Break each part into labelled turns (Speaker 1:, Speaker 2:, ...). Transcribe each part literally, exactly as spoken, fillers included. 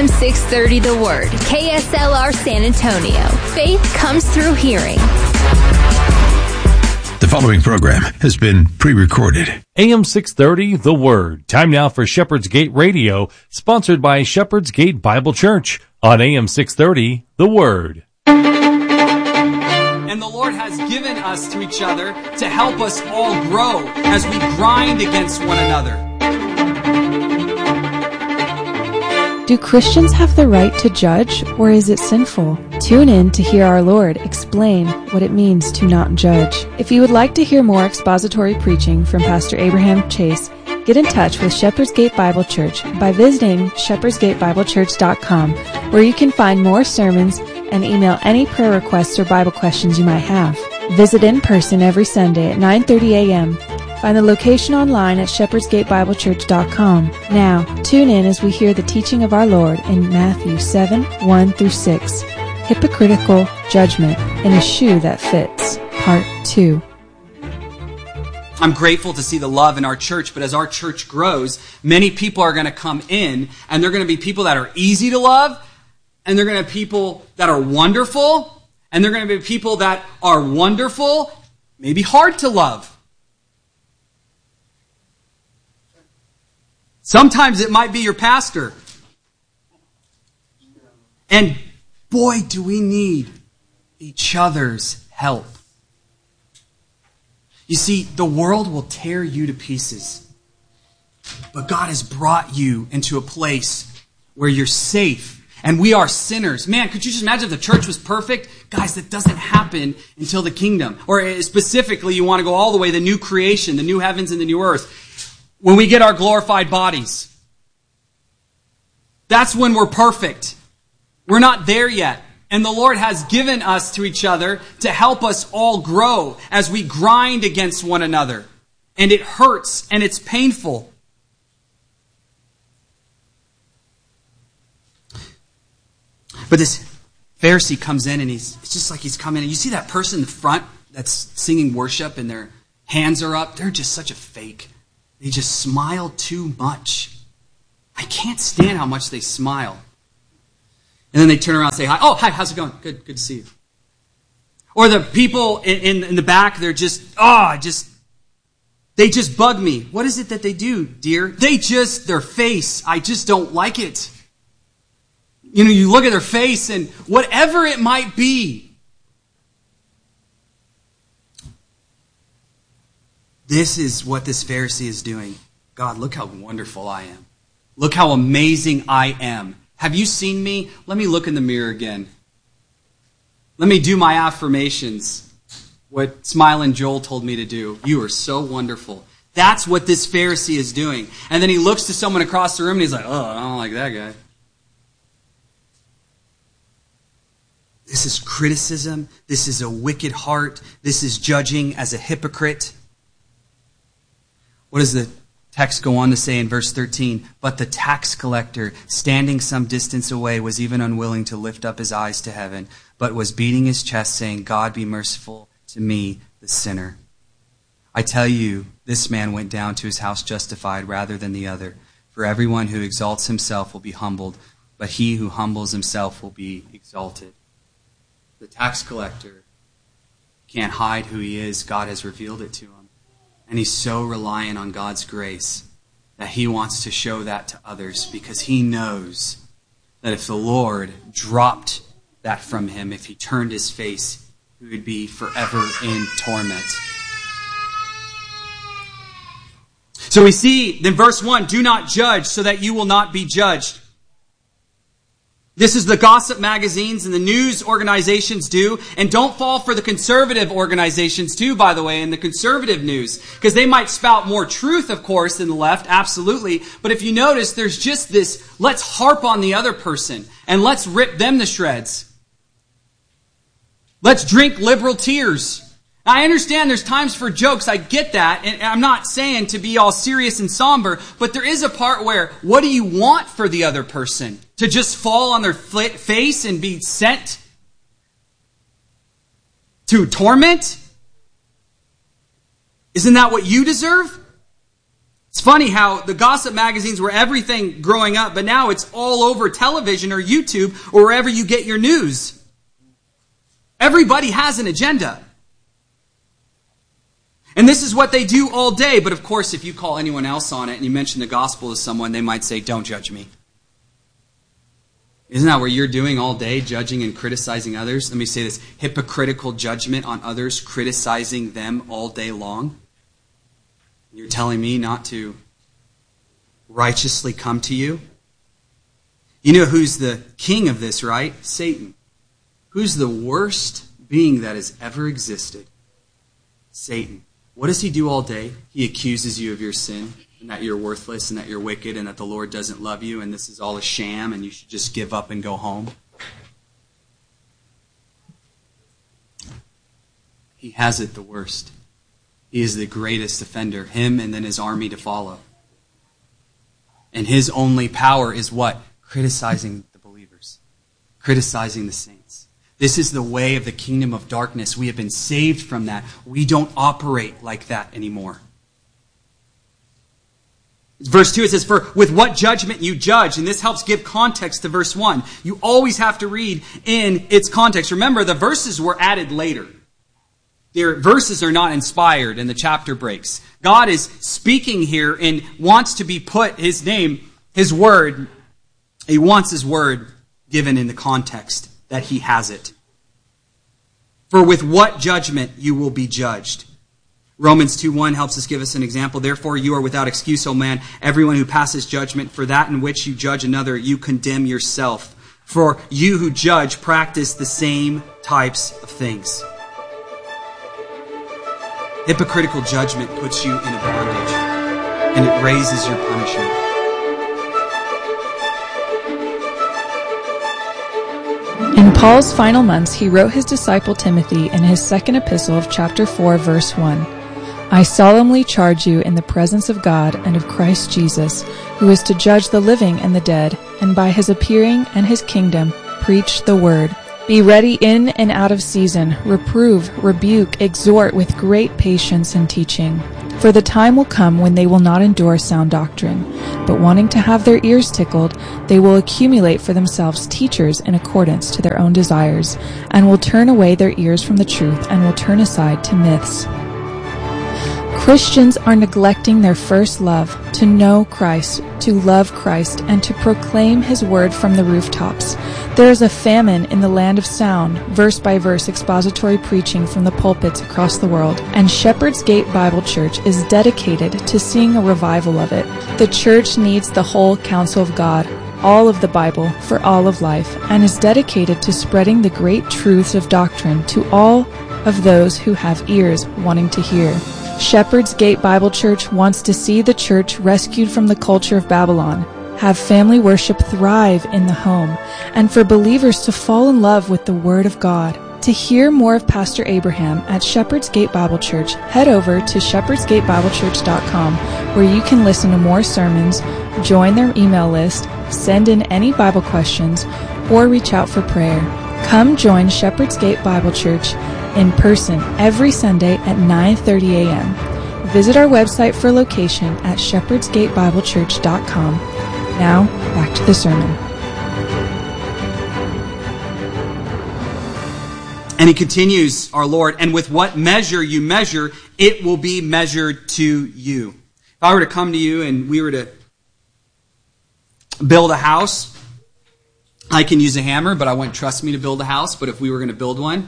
Speaker 1: M six thirty The Word, K S L R San Antonio. Faith comes through hearing.
Speaker 2: The following program has been pre-recorded.
Speaker 3: A M six thirty The Word. Time now for Shepherd's Gate Radio, sponsored by Shepherd's Gate Bible Church on A M six thirty The Word.
Speaker 4: And the Lord has given us to each other to help us all grow as we grind against one another.
Speaker 5: Do Christians have the right to judge, or is it sinful? Tune in to hear our Lord explain what it means to not judge. If you would like to hear more expository preaching from Pastor Abraham Chase, get in touch with Shepherd's Gate Bible Church by visiting shepherds gate bible church dot com, where you can find more sermons and email any prayer requests or Bible questions you might have. Visit in person every Sunday at nine thirty a.m. Find the location online at shepherds gate bible church dot com. Now, tune in as we hear the teaching of our Lord in Matthew seven, one through six. Hypocritical Judgment in a Shoe That Fits, Part two.
Speaker 4: I'm grateful to see the love in our church, but as our church grows, many people are going to come in, and they're going to be people that are easy to love, and they're going to be people that are wonderful, and they're going to be people that are wonderful, maybe hard to love. Sometimes it might be your pastor. And boy, do we need each other's help. You see, the world will tear you to pieces. But God has brought you into a place where you're safe. And we are sinners. Man, could you just imagine if the church was perfect? Guys, that doesn't happen until the kingdom. Or specifically, you want to go all the way, the new creation, the new heavens and the new earth. When we get our glorified bodies. That's when we're perfect. We're not there yet. And the Lord has given us to each other to help us all grow as we grind against one another. And it hurts and it's painful. But this Pharisee comes in and he's it's just like he's coming in. You see that person in the front that's singing worship and their hands are up? They're just such a fake. They just smile too much. I can't stand how much they smile. And then they turn around and say hi. Oh, hi, how's it going? Good, good to see you. Or the people in, in, in the back, they're just, oh, just, they just bug me. What is it that they do, dear? They just, their face, I just don't like it. You know, you look at their face and whatever it might be, this is what this Pharisee is doing. God, look how wonderful I am. Look how amazing I am. Have you seen me? Let me look in the mirror again. Let me do my affirmations. What Smiling Joel told me to do. You are so wonderful. That's what this Pharisee is doing. And then he looks to someone across the room and he's like, oh, I don't like that guy. This is criticism. This is a wicked heart. This is judging as a hypocrite. What does the text go on to say in verse thirteen? But the tax collector, standing some distance away, was even unwilling to lift up his eyes to heaven, but was beating his chest, saying, God, be merciful to me, the sinner. I tell you, this man went down to his house justified rather than the other. For everyone who exalts himself will be humbled, but he who humbles himself will be exalted. The tax collector can't hide who he is. God has revealed it to him. And he's so reliant on God's grace that he wants to show that to others because he knows that if the Lord dropped that from him, if he turned his face, he would be forever in torment. So we see in verse one, do not judge so that you will not be judged. This is the gossip magazines and the news organizations do. And don't fall for the conservative organizations too, by the way, and the conservative news. Because they might spout more truth, of course, than the left, absolutely. But if you notice, there's just this, let's harp on the other person and let's rip them to shreds. Let's drink liberal tears. Now, I understand there's times for jokes. I get that. And I'm not saying to be all serious and somber. But there is a part where, what do you want for the other person? To just fall on their face and be sent to torment? Isn't that what you deserve? It's funny how the gossip magazines were everything growing up, but now it's all over television or YouTube or wherever you get your news. Everybody has an agenda. And this is what they do all day. But of course, if you call anyone else on it and you mention the gospel to someone, they might say, don't judge me. Isn't that what you're doing all day, judging and criticizing others? Let me say this, hypocritical judgment on others, criticizing them all day long. You're telling me not to righteously come to you? You know who's the king of this, right? Satan. Who's the worst being that has ever existed? Satan. What does he do all day? He accuses you of your sin and that you're worthless and that you're wicked and that the Lord doesn't love you and this is all a sham and you should just give up and go home. He has it the worst. He is the greatest offender, him and then his army to follow. And his only power is what? Criticizing the believers. Criticizing the saints. This is the way of the kingdom of darkness. We have been saved from that. We don't operate like that anymore. Verse two, it says, for with what judgment you judge, and this helps give context to verse one. You always have to read in its context. Remember, the verses were added later. Their verses are not inspired and the chapter breaks. God is speaking here and wants to be put his name, his word. He wants his word given in the context that he has it. For with what judgment you will be judged. Romans two one helps us give us an example. Therefore you are without excuse, O man, everyone who passes judgment, for that in which you judge another, you condemn yourself. For you who judge practice the same types of things. Hypocritical judgment puts you in a bondage, and it raises your punishment.
Speaker 5: In Paul's final months, he wrote his disciple Timothy in his second epistle of chapter four, verse one. I solemnly charge you in the presence of God and of Christ Jesus, who is to judge the living and the dead, and by his appearing and his kingdom, preach the word. Be ready in and out of season, reprove, rebuke, exhort with great patience and teaching. For the time will come when they will not endure sound doctrine, but wanting to have their ears tickled, they will accumulate for themselves teachers in accordance to their own desires, and will turn away their ears from the truth and will turn aside to myths. Christians are neglecting their first love, to know Christ, to love Christ, and to proclaim his word from the rooftops. There is a famine in the land of sound, verse by verse expository preaching from the pulpits across the world, and Shepherd's Gate Bible Church is dedicated to seeing a revival of it. The church needs the whole counsel of God, all of the Bible, for all of life, and is dedicated to spreading the great truths of doctrine to all of those who have ears wanting to hear. Shepherd's Gate Bible Church wants to see the church rescued from the culture of Babylon, have family worship thrive in the home, and for believers to fall in love with the Word of God. To hear more of Pastor Abraham at Shepherd's Gate Bible Church, head over to shepherds gate bible church dot com, where you can listen to more sermons, join their email list, send in any Bible questions, or reach out for prayer. Come join Shepherd's Gate Bible Church in person every Sunday at nine thirty a.m. Visit our website for location at shepherds gate bible church dot com. Now, back to the sermon.
Speaker 4: And he continues, our Lord, and with what measure you measure, it will be measured to you. If I were to come to you and we were to build a house, I can use a hammer, but I wouldn't trust me to build a house. But if we were going to build one,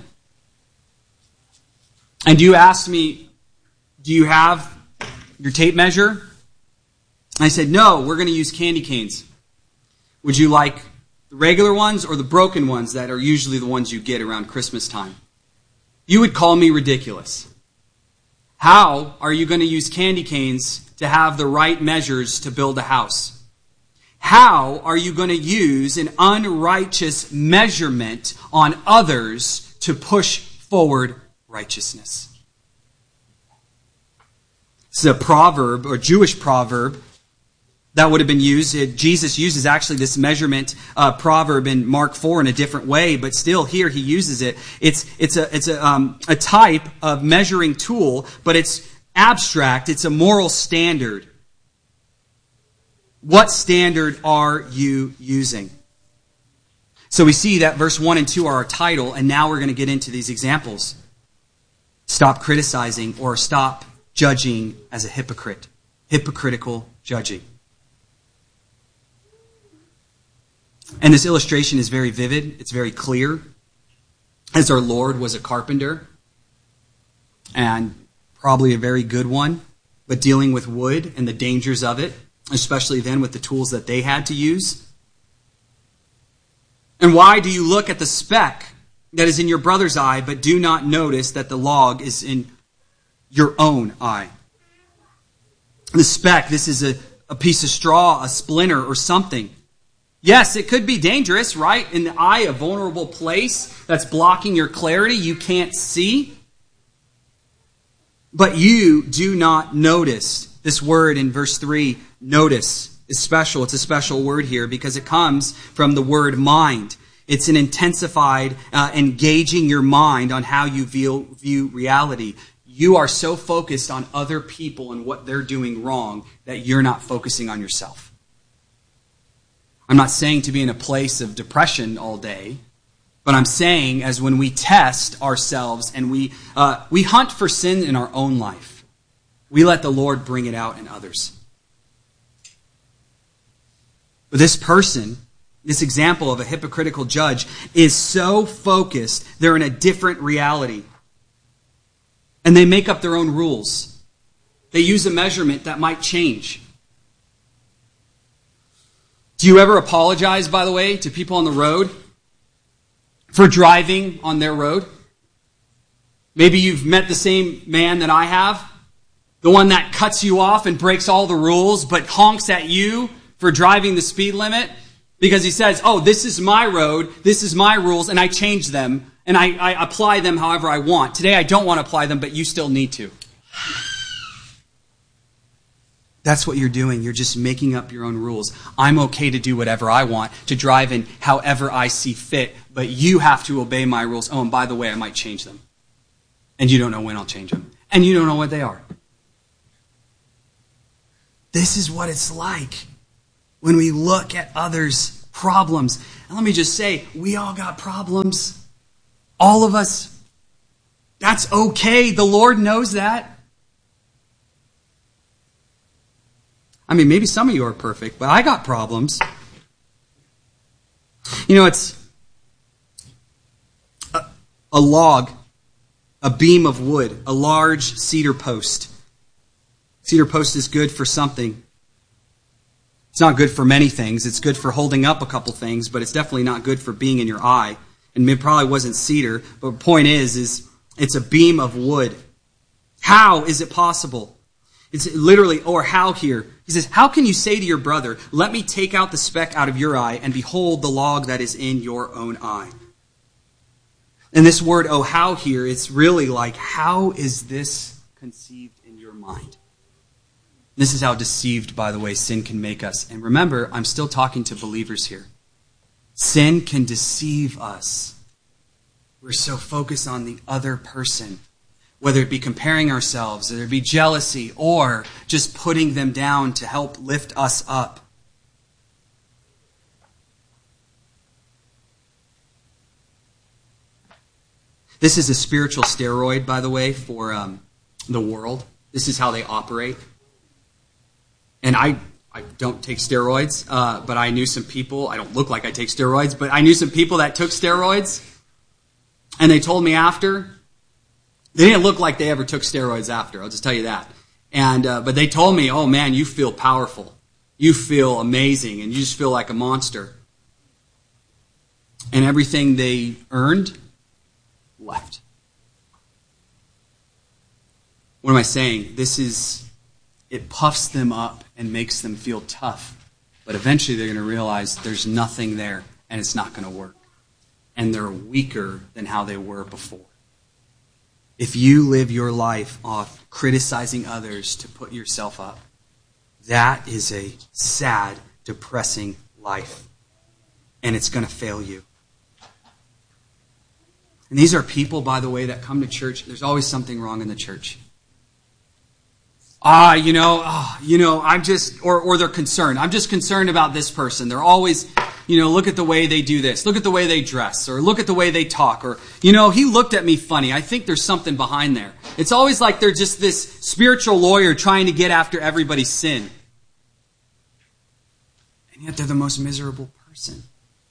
Speaker 4: and you asked me, do you have your tape measure? I said, no, we're going to use candy canes. Would you like the regular ones or the broken ones that are usually the ones you get around Christmas time? You would call me ridiculous. How are you going to use candy canes to have the right measures to build a house? How are you going to use an unrighteous measurement on others to push forward righteousness? This is a proverb, or Jewish proverb, that would have been used. It, Jesus uses actually this measurement uh, proverb in Mark four in a different way, but still here he uses it. It's it's a it's a um, a type of measuring tool, but it's abstract. It's a moral standard. What standard are you using? So we see that verse one and two are our title, and now we're going to get into these examples. Stop criticizing or stop judging as a hypocrite. Hypocritical judging. And this illustration is very vivid. It's very clear. As our Lord was a carpenter, and probably a very good one, but dealing with wood and the dangers of it, especially then with the tools that they had to use. And why do you look at the speck that is in your brother's eye, but do not notice that the log is in your own eye? The speck, this is a, a piece of straw, a splinter, or something. Yes, it could be dangerous, right? In the eye, a vulnerable place that's blocking your clarity, you can't see. But you do not notice. This word in verse three, notice, is special. It's a special word here because it comes from the word mind. It's an intensified, uh, engaging your mind on how you view, view reality. You are so focused on other people and what they're doing wrong that you're not focusing on yourself. I'm not saying to be in a place of depression all day, but I'm saying as when we test ourselves and we uh, we hunt for sin in our own life, we let the Lord bring it out in others. But this person, this example of a hypocritical judge, is so focused, they're in a different reality. And they make up their own rules. They use a measurement that might change. Do you ever apologize, by the way, to people on the road for driving on their road? Maybe you've met the same man that I have, the one that cuts you off and breaks all the rules, but honks at you for driving the speed limit because he says, oh, this is my road, this is my rules, and I change them, and I, I apply them however I want. Today I don't want to apply them, but you still need to. That's what you're doing. You're just making up your own rules. I'm okay to do whatever I want, to drive in however I see fit, but you have to obey my rules. Oh, and by the way, I might change them. And you don't know when I'll change them. And you don't know what they are. This is what it's like when we look at others' problems. And let me just say, we all got problems. All of us. That's okay. The Lord knows that. I mean, maybe some of you are perfect, but I got problems. You know, it's a, a log, a beam of wood, a large cedar post. Cedar post is good for something. It's not good for many things. It's good for holding up a couple things, but it's definitely not good for being in your eye. And it probably wasn't cedar, but the point is, is it's a beam of wood. How is it possible? It's literally, or how here. He says, how can you say to your brother, let me take out the speck out of your eye and behold the log that is in your own eye? And this word, oh, how here, it's really like, how is this conceived in your mind? This is how deceived, by the way, sin can make us. And remember, I'm still talking to believers here. Sin can deceive us. We're so focused on the other person. Whether it be comparing ourselves, whether it be jealousy, or just putting them down to help lift us up. This is a spiritual steroid, by the way, for um, the world. This is how they operate. And I, I don't take steroids, uh, but I knew some people, I don't look like I take steroids, but I knew some people that took steroids, and they told me after. They didn't look like they ever took steroids after, I'll just tell you that. And uh, but they told me, oh man, you feel powerful. You feel amazing, and you just feel like a monster. And everything they earned left. What am I saying? This is, it puffs them up and makes them feel tough. But eventually they're going to realize there's nothing there, and it's not going to work. And they're weaker than how they were before. If you live your life off criticizing others to put yourself up, that is a sad, depressing life. And it's going to fail you. And these are people, by the way, that come to church. There's always something wrong in the church. Ah, you know, oh, you know, I'm just, or, or they're concerned. I'm just concerned about this person. They're always, you know, look at the way they do this. Look at the way they dress, or look at the way they talk, or, you know, he looked at me funny. I think there's something behind there. It's always like they're just this spiritual lawyer trying to get after everybody's sin. And yet they're the most miserable person.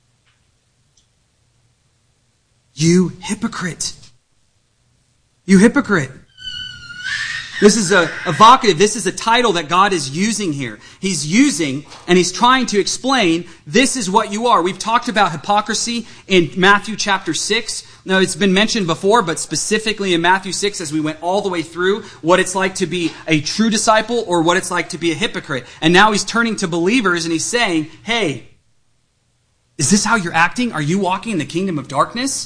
Speaker 4: You hypocrite. You hypocrite. This is a evocative, this is a title that God is using here. He's using and he's trying to explain this is what you are. We've talked about hypocrisy in Matthew chapter six. Now it's been mentioned before, but specifically in Matthew six as we went all the way through what it's like to be a true disciple or what it's like to be a hypocrite. And now he's turning to believers and he's saying, hey, is this how you're acting? Are you walking in the kingdom of darkness?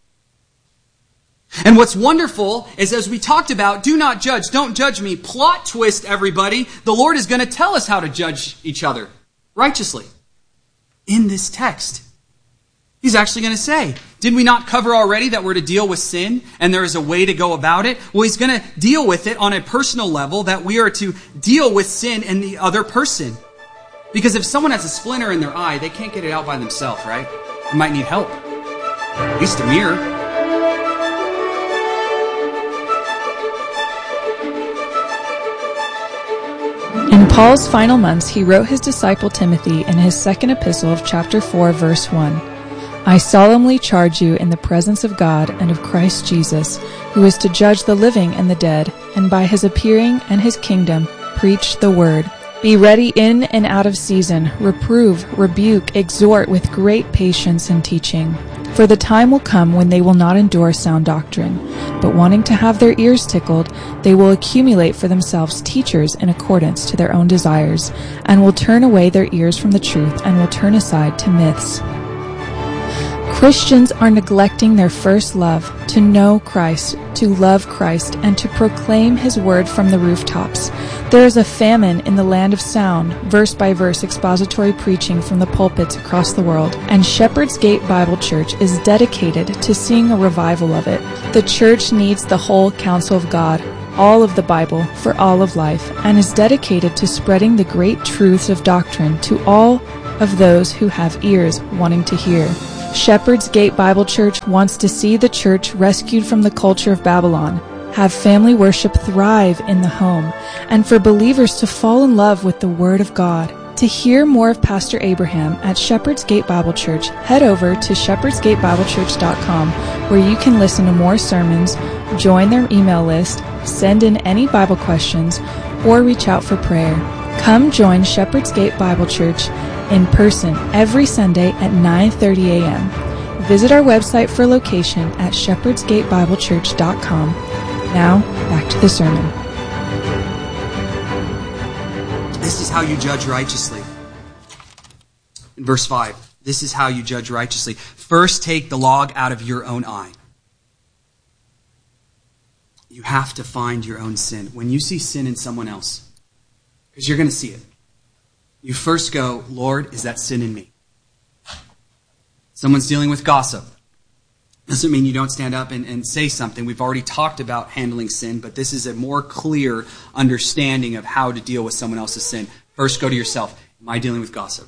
Speaker 4: And what's wonderful is, as we talked about, do not judge, don't judge me. Plot twist, everybody. The Lord is going to tell us how to judge each other righteously. In this text, he's actually going to say, did we not cover already that we're to deal with sin and there is a way to go about it? Well, he's going to deal with it on a personal level, that we are to deal with sin in the other person. Because if someone has a splinter in their eye, they can't get it out by themselves, right? They might need help. At least a mirror.
Speaker 5: In Paul's final months, he wrote his disciple Timothy in his second epistle of chapter four, verse one, I solemnly charge you in the presence of God and of Christ Jesus, who is to judge the living and the dead, and by his appearing and his kingdom, preach the word. Be ready in and out of season, reprove, rebuke, exhort with great patience and teaching. For the time will come when they will not endure sound doctrine, but wanting to have their ears tickled, they will accumulate for themselves teachers in accordance to their own desires, and will turn away their ears from the truth and will turn aside to myths. Christians are neglecting their first love, to know Christ, to love Christ, and to proclaim his word from the rooftops. There is a famine in the land of sound, verse by verse expository preaching from the pulpits across the world, and Shepherd's Gate Bible Church is dedicated to seeing a revival of it. The church needs the whole counsel of God, all of the Bible, for all of life, and is dedicated to spreading the great truths of doctrine to all of those who have ears wanting to hear. Shepherd's Gate Bible Church wants to see the church rescued from the culture of Babylon, have family worship thrive in the home, and for believers to fall in love with the Word of God. To hear more of Pastor Abraham at Shepherd's Gate Bible Church, head over to shepherds gate bible church dot com, where you can listen to more sermons, join their email list, send in any Bible questions, or reach out for prayer. Come join Shepherd's Gate Bible Church in person every Sunday at nine thirty a.m. Visit our website for location at shepherds gate bible church dot com. Now, back to the sermon.
Speaker 4: This is how you judge righteously. In verse five, this is how you judge righteously. First, take the log out of your own eye. You have to find your own sin. When you see sin in someone else, because you're going to see it, you first go, Lord, is that sin in me? Someone's dealing with gossip. Doesn't mean you don't stand up and, and say something. We've already talked about handling sin, but this is a more clear understanding of how to deal with someone else's sin. First, go to yourself. Am I dealing with gossip?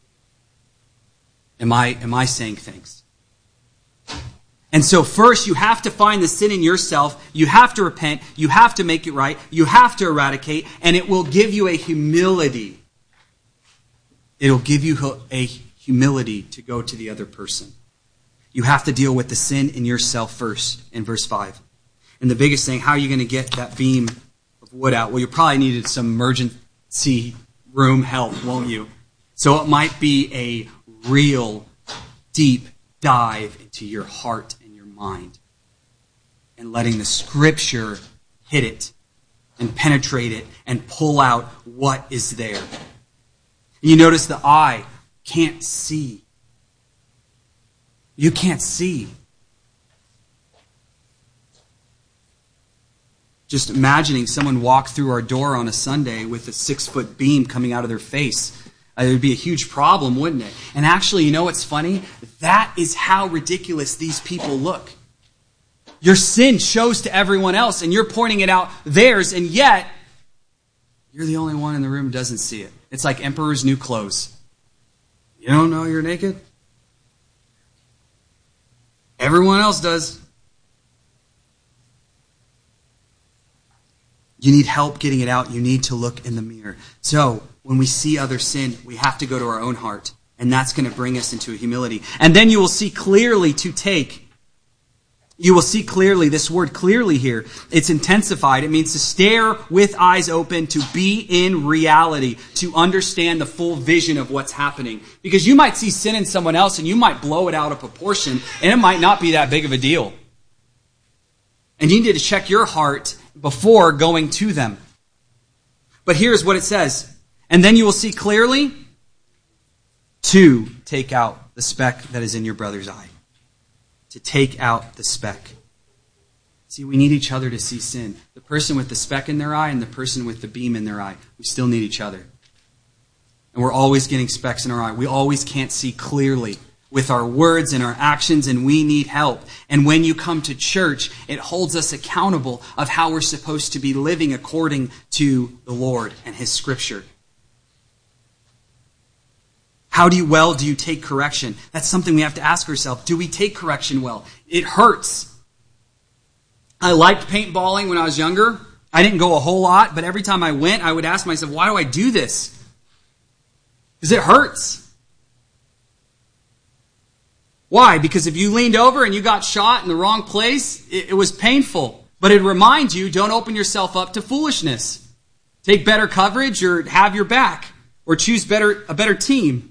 Speaker 4: Am I, am I saying things? And so first, you have to find the sin in yourself. You have to repent. You have to make it right. You have to eradicate, and it will give you a humility. It'll give you a humility to go to the other person. You have to deal with the sin in yourself first, in verse five. And the biggest thing, how are you going to get that beam of wood out? Well, you probably needed some emergency room help, won't you? So it might be a real deep dive into your heart and your mind, and letting the Scripture hit it and penetrate it and pull out what is there. You notice the eye can't see. You can't see. Just imagining someone walk through our door on a Sunday with a six-foot beam coming out of their face. It would be a huge problem, wouldn't it? And actually, you know what's funny? That is how ridiculous these people look. Your sin shows to everyone else, and you're pointing it out theirs, and yet You're the only one in the room who doesn't see it. It's like Emperor's New Clothes. You don't know you're naked? Everyone else does. You need help getting it out. You need to look in the mirror. So when we see other sin, we have to go to our own heart. And that's going to bring us into a humility. And then you will see clearly to take. You will see clearly, this word clearly here, it's intensified. It means to stare with eyes open, to be in reality, to understand the full vision of what's happening. Because you might see sin in someone else and you might blow it out of proportion and it might not be that big of a deal. And you need to check your heart before going to them. But here's what it says. And then you will see clearly to take out the speck that is in your brother's eye. To take out the speck. See, we need each other to see sin. The person with the speck in their eye and the person with the beam in their eye. We still need each other. And we're always getting specks in our eye. We always can't see clearly with our words and our actions, and we need help. And when you come to church, it holds us accountable of how we're supposed to be living according to the Lord and His Scripture. How do you well do you take correction? That's something we have to ask ourselves. Do we take correction well? It hurts. I liked paintballing when I was younger. I didn't go a whole lot, but every time I went, I would ask myself, why do I do this? Because it hurts. Why? Because if you leaned over and you got shot in the wrong place, it, it was painful. But it reminds you, don't open yourself up to foolishness. Take better coverage or have your back. Or choose better a better team.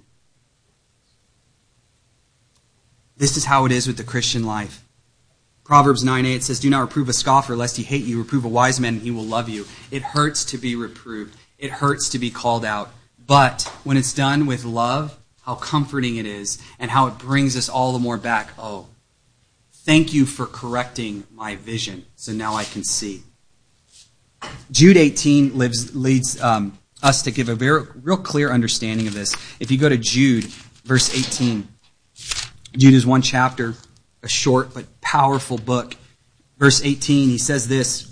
Speaker 4: This is how it is with the Christian life. Proverbs nine eight says, do not reprove a scoffer lest he hate you. Reprove a wise man and he will love you. It hurts to be reproved. It hurts to be called out. But when it's done with love, how comforting it is and how it brings us all the more back. Oh, thank you for correcting my vision so now I can see. Jude eighteen lives, leads um, us to give a very real clear understanding of this. If you go to Jude, verse eighteen, Jude is one chapter, a short but powerful book. Verse eighteen, he says this.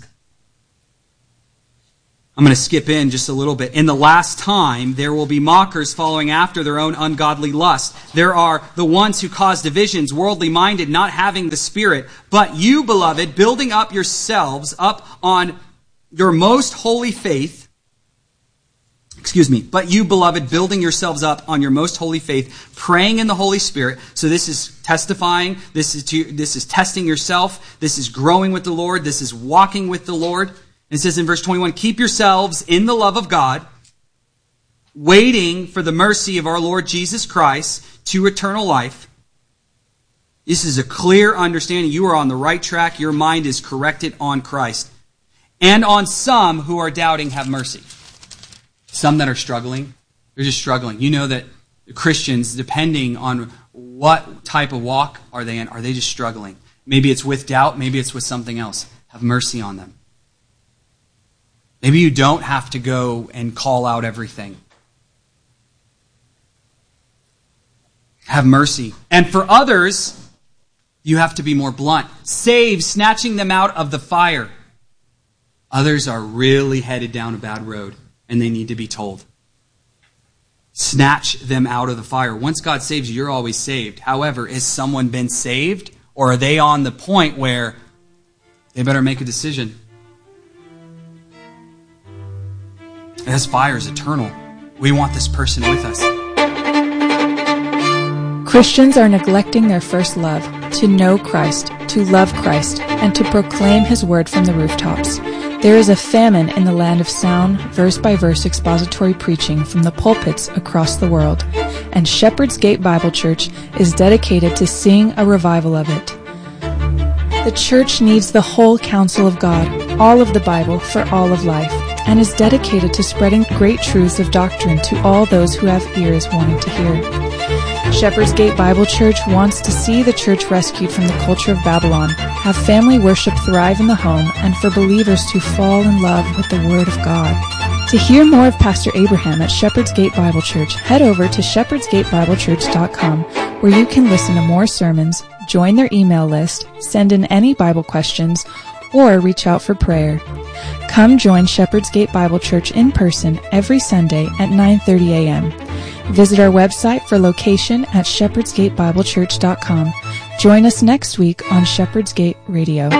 Speaker 4: I'm going to skip in just a little bit. In the last time, there will be mockers following after their own ungodly lust. There are the ones who cause divisions, worldly minded, not having the Spirit. But you, beloved, building up yourselves up on your most holy faith, Excuse me. But you, beloved, building yourselves up on your most holy faith, praying in the Holy Spirit. So this is testifying. This is to, this is testing yourself. This is growing with the Lord. This is walking with the Lord. And it says in verse twenty-one, keep yourselves in the love of God, waiting for the mercy of our Lord Jesus Christ to eternal life. This is a clear understanding. You are on the right track. Your mind is corrected on Christ. And on some who are doubting, have mercy. Some that are struggling, they're just struggling. You know that the Christians, depending on what type of walk are they in, are they just struggling? Maybe it's with doubt, maybe it's with something else. Have mercy on them. Maybe you don't have to go and call out everything. Have mercy. And for others, you have to be more blunt. Save, snatching them out of the fire. Others are really headed down a bad road. And they need to be told. Snatch them out of the fire. Once God saves you, you're always saved. However, has someone been saved? Or are they on the point where they better make a decision? This fire is eternal. We want this person with us.
Speaker 5: Christians are neglecting their first love, to know Christ, to love Christ, and to proclaim His word from the rooftops. There is a famine in the land of sound, verse-by-verse expository preaching from the pulpits across the world, and Shepherd's Gate Bible Church is dedicated to seeing a revival of it. The church needs the whole counsel of God, all of the Bible for all of life, and is dedicated to spreading great truths of doctrine to all those who have ears wanting to hear. Shepherd's Gate Bible Church wants to see the church rescued from the culture of Babylon, have family worship thrive in the home, and for believers to fall in love with the Word of God. To hear more of Pastor Abraham at Shepherd's Gate Bible Church, head over to shepherds gate bible church dot com, where you can listen to more sermons, join their email list, send in any Bible questions, or reach out for prayer. Come join Shepherd's Gate Bible Church in person every Sunday at nine thirty a.m. Visit our website for location at shepherds gate bible church dot com. Join us next week on Shepherd's Gate Radio.